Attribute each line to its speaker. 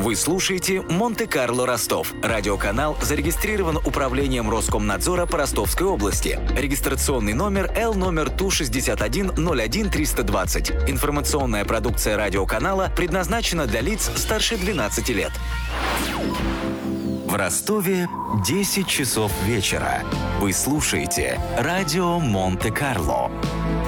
Speaker 1: Вы слушаете «Монте-Карло Ростов». Радиоканал зарегистрирован Управлением Роскомнадзора по Ростовской области. Регистрационный номер Л номер Ту-61-01-320. Информационная продукция радиоканала предназначена для лиц старше 12 лет. В Ростове 10 часов вечера. Вы слушаете радио Монте-Карло.